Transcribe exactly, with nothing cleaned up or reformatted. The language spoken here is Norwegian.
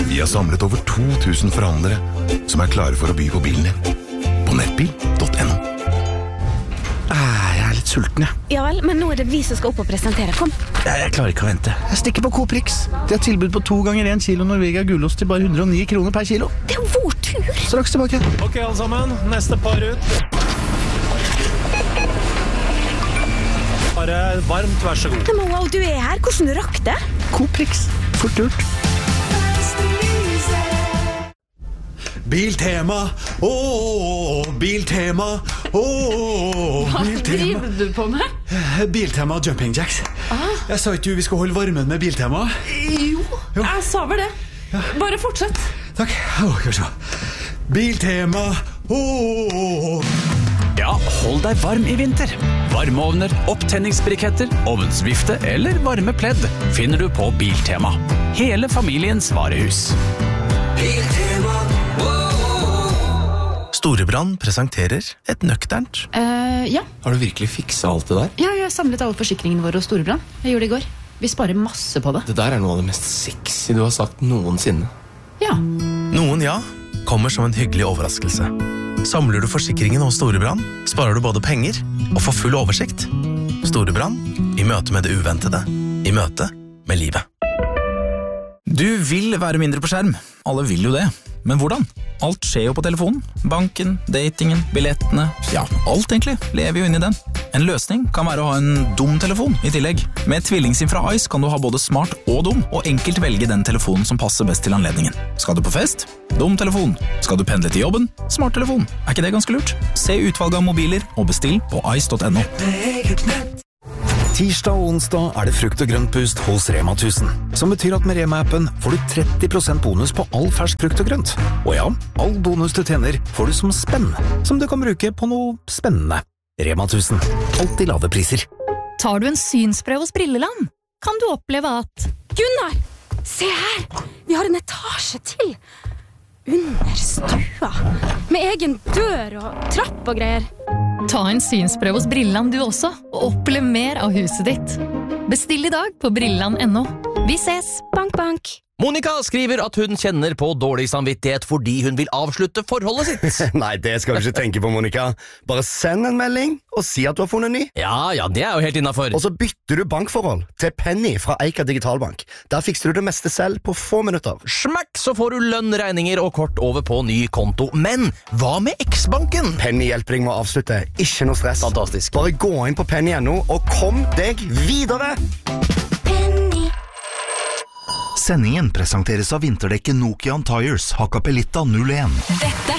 Vi har samlet over to tusen forhandlere som er klare for å by på bilen din. På nettbil punktum no. Jeg er litt sulten, jeg. Ja vel, men nå er det vi som skal opp og presentere. Kom. Jeg, jeg klarer ikke å vente. Jeg stikker på Coprix. De har tilbud på to ganger en kilo Norvegia gulost til bare hundre og ni kroner per kilo. Det er jo vår tur. Straks tilbake. Ok, alle sammen. Neste par ut. Bare varmt, vær så god. Men wow, du er her. Hvordan du rakk det? Coprix. Fort gjort. Biltema, ååå, Biltema, ååå, Hva Biltema. driver du på med? Biltema jumping jacks. Ah. Jeg sa ikke du vi skal holde varmen med Biltema? Jo, Jo. jeg sa vel det. Bare fortsett. Takk. Åh, skal vi se. Biltema, ååå. Ja, hold deg varm i vinter. Varmeovner, opptenningsbriketter, ovnsvifte eller varme pledd finner du på Biltema. Hele familiens varehus. Biltema, Storebrand presenterer et nøkternt. Uh, ja. Har du virkelig fikset alt det der? ja, jeg samlet alle forsikringene våre hos Storebrand. Jeg gjorde det i går. Vi sparer masse på det. Det der er noe av det mest sexy du har sagt noensinne. Ja. Noen ja, kommer som en hyggelig overraskelse. Samler du forsikringen hos Storebrand, sparer du både penger og får full oversikt. Storebrand, i møte med det uventede, i møte med livet. Du vil være mindre på skjerm. Alle vil jo det. Men hvordan? Alt skjer jo på telefonen. Banken, datingen, billettene. Ja, alt egentlig lever jo inn i den. En løsning kan være å ha en dum telefon i tillegg. Med tvillingsim fra Ice kan du ha både smart og dum, og enkelt velge den telefonen som passer best til anledningen. Skal du på fest? Dum telefon. Skal du pendle til jobben? Smart telefon. Er ikke det ganske lurt? Se utvalget av mobiler og bestill på ice punktum no. Tirsdag og onsdag er det frukt- og grøntpust hos Rema tusen, som betyr at med Rema-appen får du tretti prosent bonus på all fersk frukt og grønt. Og ja, all bonus du tjener får du som spenn, som du kan bruke på noe spennende. Rema tusen, alltid lave priser. Tar du en synsprøve hos Brilleland, kan du oppleve at Gunnar, se her! Vi har en etasje til. Under stua. Med egen dør og trapp og greier. Ta en synsprøve hos Brilleland du også, og oppleve mer av huset ditt. Bestill i dag på brilleland punktum no. Vi ses! Bank, bank. Monica skriver at hun kjenner på dårlig samvittighet fordi hun vil avslutte forholdet sitt. Nei, det skal du ikke tenke på, Monica. Bare send en melding og si at du har funnet ny. Ja, ja, det er jo helt innenfor. Og så bytter du bankforhold til Penny fra Eika Digitalbank. Der fikser du det meste selv på få minutter. Smakk, så får du lønn, regninger og kort over på ny konto. Men hva med X-banken? Penny hjelper deg med å avslutte. Ikke noe stress. Fantastisk. Bare gå inn på penny punktum no og kom deg videre! Sendingen presenteres av vinterdekket Nokian Tires Hakkapeliitta null en. Dette